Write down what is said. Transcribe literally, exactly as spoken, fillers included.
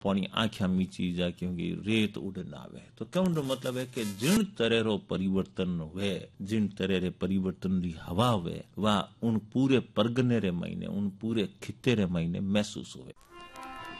पानी आँखियां मीची जा क्योंकि रेत उड़ ना आवे। तो कहने रो मतलब है कि जिन तरह रो परिवर्तन हुए, जिन तरह रे परिवर्तन री हवा हुए, वह उन पूरे परगने रे महीने, उन पूरे खित्ते रे महीने महसूस हुए।